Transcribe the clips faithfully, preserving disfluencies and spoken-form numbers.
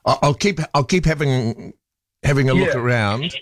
I- I'll keep I'll keep having having a look Yeah. around.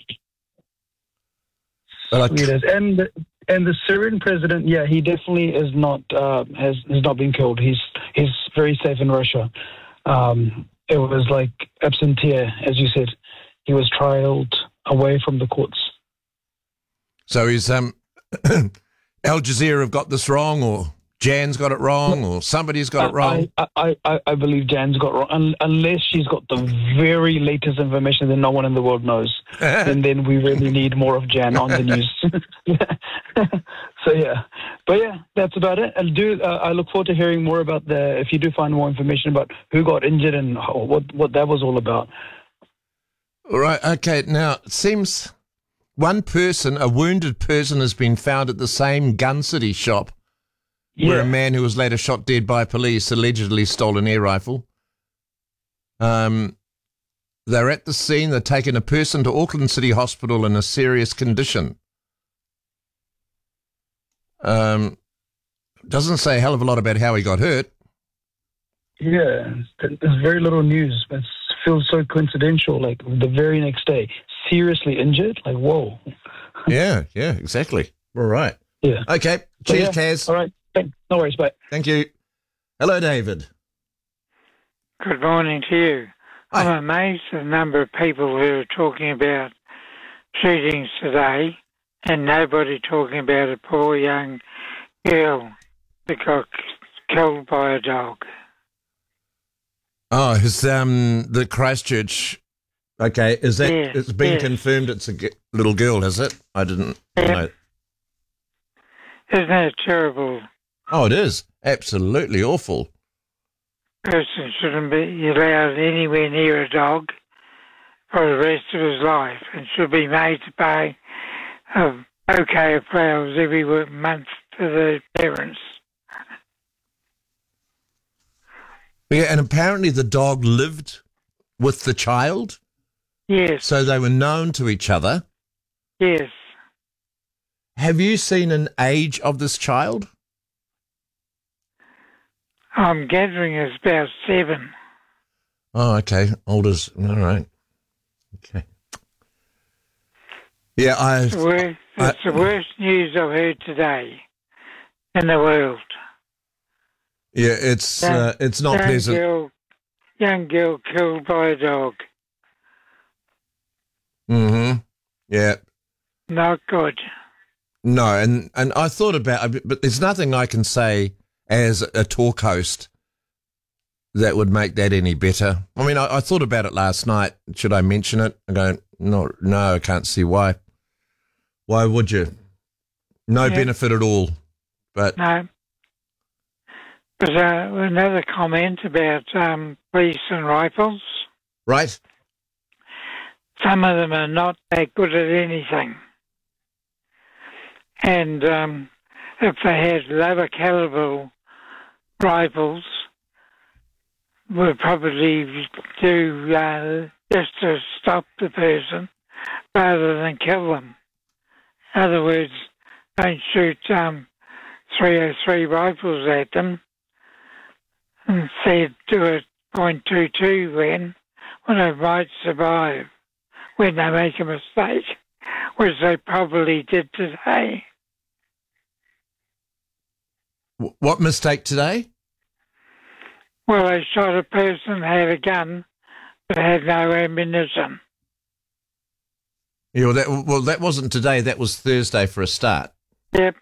But I Sweet as. And the, and the Syrian president, yeah, he definitely is not uh, has has not been killed. He's he's very safe in Russia. Um, it was like absentee, as you said. He was trialed away from the courts. So is um, Al Jazeera have got this wrong, or Jan's got it wrong, or somebody's got it wrong? I, I, I, I believe Jan's got it wrong. Un- unless she's got the very latest information that no one in the world knows, then then we really need more of Jan on the news. So yeah, but yeah, that's about it. I'll do. Uh, I look forward to hearing more about the. If you do find more information about who got injured and how, what what that was all about. All right. Okay. Now it seems one person, a wounded person, has been found at the same Gun City shop where Yeah. a man who was later shot dead by police allegedly stole an air rifle. Um, they're at the scene. They're taking a person to Auckland City Hospital in a serious condition. Um, doesn't say a hell of a lot about how he got hurt. Yeah, there's very little news, but it feels so coincidental. Like the very next day, seriously injured. Like whoa. Yeah, yeah, exactly. All right. Yeah. Okay. So, Cheers, yeah. Kaz. All right. Thanks. No worries. Bye. Thank you. Hello, David. Good morning to you. Hi. I'm amazed at the number of people who are talking about shootings today and nobody talking about a poor young girl that got killed by a dog. Oh, is um the Christchurch? Okay, is that Yeah, it's been yeah. confirmed? It's a g- little girl, has it? I didn't Yeah. know. Isn't that terrible? Oh, it is absolutely awful. Person shouldn't be allowed anywhere near a dog for the rest of his life and should be made to pay a bouquet of flowers every wo- month to the parents. Yeah, and apparently the dog lived with the child, Yes, so they were known to each other. yes. Have you seen an age of this child? I'm gathering it's about seven. Oh, okay. Old as all right. Okay. Yeah, I. It's the worst, it's I- the worst news I've heard today in the world. Yeah, it's Young- uh, it's not young pleasant. Girl, young girl killed by a dog. Mm-hmm. Yeah. Not good. No, and, and I thought about it, but there's nothing I can say as a talk host that would make that any better. I mean, I, I thought about it last night. Should I mention it? I go, no, no, I can't see why. Why would you? No Yeah. benefit at all. But No. But uh, another comment about um, police and rifles. right? Some of them are not that good at anything. And um, if they had lower caliber rifles, would probably do uh, just to stop the person rather than kill them. In other words, don't shoot um, three oh three rifles at them. Instead, do a point two two when, when they might survive, when they make a mistake, which they probably did today. W- What mistake today? Well, they shot a person, had a gun, but had no ammunition. Yeah, well, that, well, that wasn't today. That was Thursday for a start. Yep.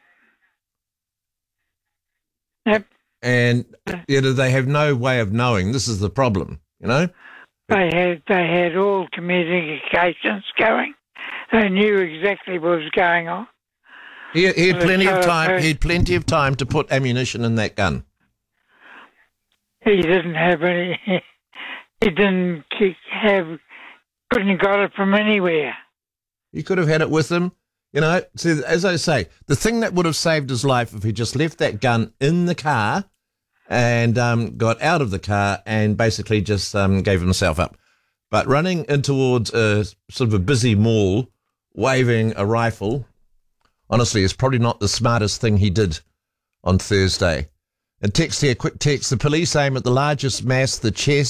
Yep. And you know, they have no way of knowing. This is the problem, you know? They had they had all communications going. They knew exactly what was going on. He, he had Well, plenty of so- time. He had plenty of time to put ammunition in that gun. He didn't have any. He didn't have. Couldn't have got it from anywhere. He could have had it with him. You know, see, as I say, the thing that would have saved his life if he just left that gun in the car and um, got out of the car and basically just um, gave himself up. But running in towards a sort of a busy mall, waving a rifle, honestly, is probably not the smartest thing he did on Thursday. And text here, quick text, the police aim at the largest mass the chess